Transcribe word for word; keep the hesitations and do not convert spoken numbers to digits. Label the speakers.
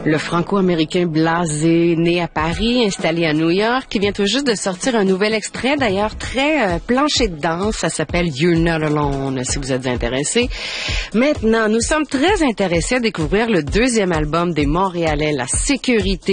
Speaker 1: Le franco-américain blasé, né à Paris, installé à New York, qui vient tout juste de sortir un nouvel extrait, d'ailleurs très euh, planché de danse. Ça s'appelle You're Not Alone, si vous êtes intéressés. Maintenant, nous sommes très intéressés à découvrir le deuxième album des Montréalais, La Sécurité.